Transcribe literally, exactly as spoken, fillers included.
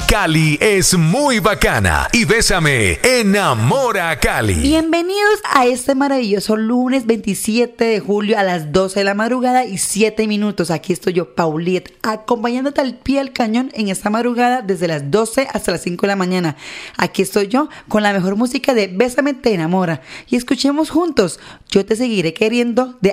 Cali es muy bacana y Bésame enamora a Cali. Bienvenidos a este maravilloso lunes veintisiete de julio a las doce de la madrugada y siete minutos. Aquí estoy yo, Paulette, acompañándote al pie del cañón en esta madrugada desde las doce hasta las cinco de la mañana. Aquí estoy yo con la mejor música de Bésame te enamora y escuchemos juntos Yo te seguiré queriendo de